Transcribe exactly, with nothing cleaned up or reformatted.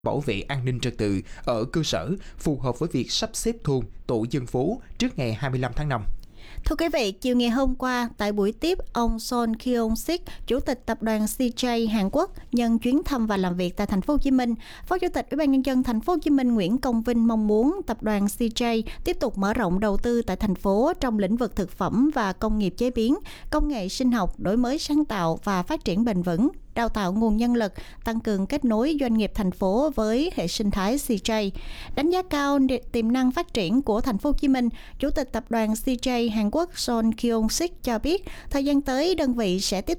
bảo vệ an ninh trật tự ở cơ sở phù hợp với việc sắp xếp thôn, tổ dân phố trước ngày hai mươi lăm tháng năm. Thưa quý vị, chiều ngày hôm qua, tại buổi tiếp, ông Son Kyung-sik, Chủ tịch Tập đoàn xê gi Hàn Quốc, nhân chuyến thăm và làm việc tại Thành phố Hồ Chí Minh, Phó Chủ tịch Ủy ban Nhân dân Thành phố Hồ Chí Minh Nguyễn Công Vinh mong muốn Tập đoàn xê gi tiếp tục mở rộng đầu tư tại thành phố trong lĩnh vực thực phẩm và công nghiệp chế biến, công nghệ sinh học, đổi mới sáng tạo và phát triển bền vững, đào tạo nguồn nhân lực, tăng cường kết nối doanh nghiệp thành phố với hệ sinh thái xê gi. Đánh giá cao tiềm năng phát triển của Thành phố Hồ Chí Minh, Chủ tịch Tập đoàn xê gi Hàn Quốc Son Kyung-sik cho biết, thời gian tới đơn vị sẽ tiếp